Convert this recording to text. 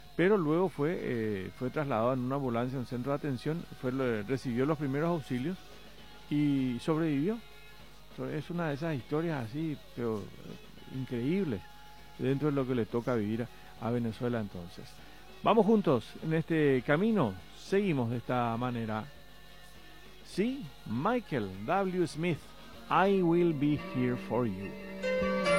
pero luego fue trasladado en una ambulancia a un centro de atención, recibió los primeros auxilios y sobrevivió. Es una de esas historias así, pero increíbles, dentro de lo que le toca vivir a Venezuela entonces. Vamos juntos en este camino, seguimos de esta manera. Sí, Michael W. Smith, I Will Be Here For You.